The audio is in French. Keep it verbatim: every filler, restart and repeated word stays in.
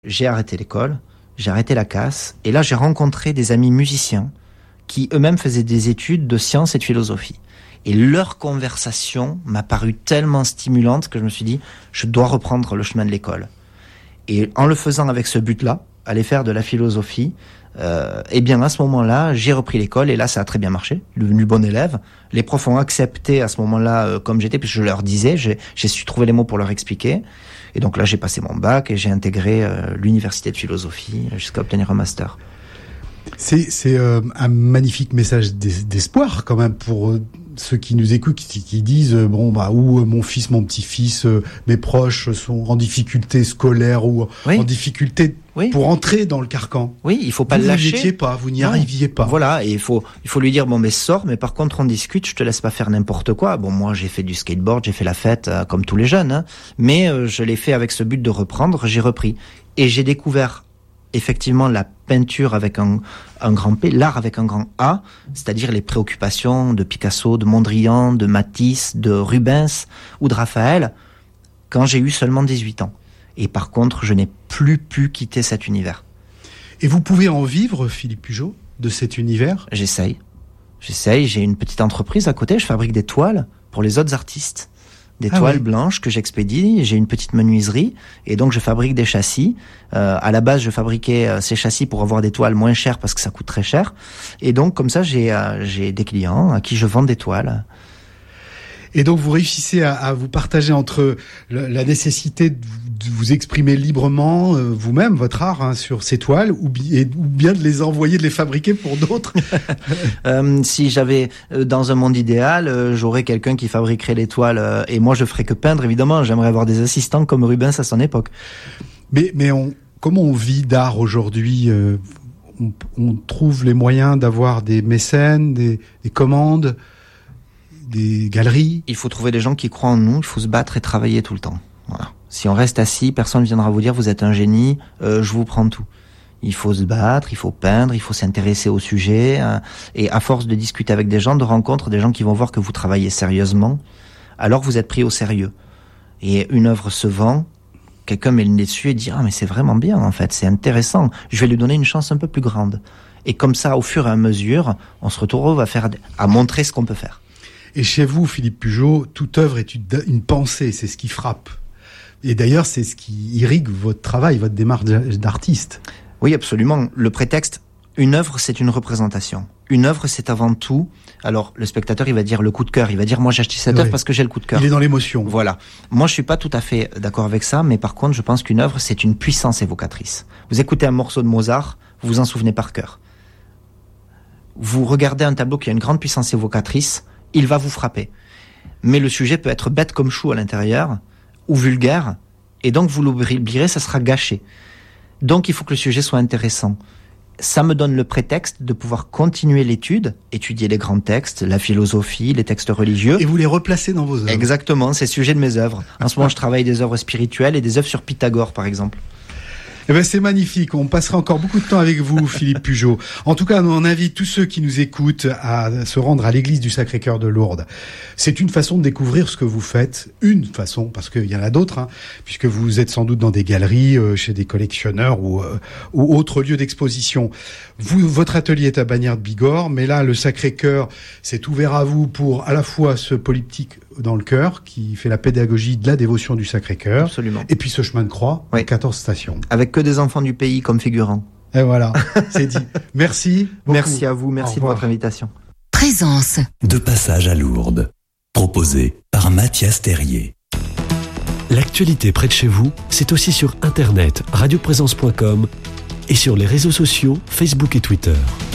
J'ai arrêté l'école, j'ai arrêté la casse, et là j'ai rencontré des amis musiciens qui eux-mêmes faisaient des études de sciences et de philosophie. Et leur conversation m'a paru tellement stimulante que je me suis dit, je dois reprendre le chemin de l'école. Et en le faisant avec ce but-là, aller faire de la philosophie, euh, et bien à ce moment-là, j'ai repris l'école, et là ça a très bien marché, devenu bon élève. Les profs ont accepté à ce moment-là euh, comme j'étais, puisque je leur disais, j'ai, j'ai su trouver les mots pour leur expliquer. Et donc là, j'ai passé mon bac et j'ai intégré euh, l'université de philosophie jusqu'à obtenir un master. C'est, c'est euh, un magnifique message d'espoir quand même pour euh, ceux qui nous écoutent, qui, qui disent euh, bon bah ou euh, mon fils, mon petit-fils, euh, mes proches sont en difficulté scolaire ou oui. en difficulté oui. pour entrer dans le carcan. Oui, il faut pas vous le lâcher. Vous n'y étiez pas, vous n'y non. arriviez pas. Voilà, et il faut il faut lui dire bon mais sors, mais par contre on discute, je te laisse pas faire n'importe quoi. Bon moi j'ai fait du skateboard, j'ai fait la fête euh, comme tous les jeunes, hein, mais euh, je l'ai fait avec ce but de reprendre, j'ai repris et j'ai découvert effectivement la peinture avec un, un grand P, l'art avec un grand A, c'est-à-dire les préoccupations de Picasso, de Mondrian, de Matisse, de Rubens ou de Raphaël, quand j'ai eu seulement dix-huit ans. Et par contre, je n'ai plus pu quitter cet univers. Et vous pouvez en vivre, Philippe Pugeot, de cet univers ? J'essaye. J'essaye, j'ai une petite entreprise à côté, je fabrique des toiles pour les autres artistes. Des ah toiles oui. blanches que j'expédie, j'ai une petite menuiserie et donc je fabrique des châssis. Euh, à la base, je fabriquais euh, ces châssis pour avoir des toiles moins chères parce que ça coûte très cher. Et donc comme ça, j'ai euh, j'ai des clients à qui je vends des toiles. Et donc vous réussissez à, à vous partager entre le, la nécessité de vous, de vous exprimer librement euh, vous-même, votre art, hein, sur ces toiles, ou, bi- ou bien de les envoyer, de les fabriquer pour d'autres. euh, si j'avais, euh, dans un monde idéal, euh, j'aurais quelqu'un qui fabriquerait les toiles, euh, et moi je ferais que peindre, évidemment. J'aimerais avoir des assistants comme Rubens à son époque. Mais, mais on, comment on vit d'art aujourd'hui ? euh, on, on trouve les moyens d'avoir des mécènes, des, des commandes, des galeries. Il faut trouver des gens qui croient en nous, il faut se battre et travailler tout le temps. Voilà. Si on reste assis, personne ne viendra vous dire vous êtes un génie, euh, je vous prends tout. Il faut se battre, il faut peindre, il faut s'intéresser au sujet, hein, et à force de discuter avec des gens, de rencontres, des gens qui vont voir que vous travaillez sérieusement, alors vous êtes pris au sérieux. Et une œuvre se vend, quelqu'un met le nez dessus et dit ah mais c'est vraiment bien en fait, c'est intéressant, je vais lui donner une chance un peu plus grande. Et comme ça, au fur et à mesure, on se retrouve à faire, à montrer ce qu'on peut faire. Et chez vous, Philippe Pugeot, toute œuvre est une, une pensée, c'est ce qui frappe. Et d'ailleurs, c'est ce qui irrigue votre travail, votre démarche d'artiste. Oui, absolument. Le prétexte, une œuvre, c'est une représentation. Une œuvre, c'est avant tout... Alors, le spectateur, il va dire le coup de cœur. Il va dire, moi, j'ai acheté cette oui. œuvre parce que j'ai le coup de cœur. Il est dans l'émotion. Voilà. Moi, je suis pas tout à fait d'accord avec ça, mais par contre, je pense qu'une œuvre, c'est une puissance évocatrice. Vous écoutez un morceau de Mozart, vous vous en souvenez par cœur. Vous regardez un tableau qui a une grande puissance évocatrice, il va vous frapper. Mais le sujet peut être bête comme chou à l'intérieur, ou vulgaire, et donc vous l'oublierez, ça sera gâché. Donc il faut que le sujet soit intéressant. Ça me donne le prétexte de pouvoir continuer l'étude, étudier les grands textes, la philosophie, les textes religieux. Et vous les replacez dans vos œuvres. Exactement, c'est le sujet de mes œuvres. En ce moment, je travaille des œuvres spirituelles et des œuvres sur Pythagore, par exemple. Eh ben, c'est magnifique. On passera encore beaucoup de temps avec vous, Philippe Pugeot. En tout cas, on invite tous ceux qui nous écoutent à se rendre à l'église du Sacré-Cœur de Lourdes. C'est une façon de découvrir ce que vous faites. Une façon, parce qu'il y en a d'autres, hein, puisque vous êtes sans doute dans des galeries, euh, chez des collectionneurs ou, euh, ou autres lieux d'exposition. Vous, votre atelier est à Bagnères de Bigorre, mais là, le Sacré-Cœur, c'est ouvert à vous pour à la fois ce polyptyque dans le cœur, qui fait la pédagogie de la dévotion du Sacré-Cœur. Absolument. Et puis ce chemin de croix, oui. quatorze stations. Avec que des enfants du pays comme figurants. Et voilà, c'est dit. Merci beaucoup. Merci à vous, merci de votre invitation. Présence. De passage à Lourdes. Proposé par Mathias Terrier. L'actualité près de chez vous, c'est aussi sur internet, radioprésence point com et sur les réseaux sociaux, Facebook et Twitter.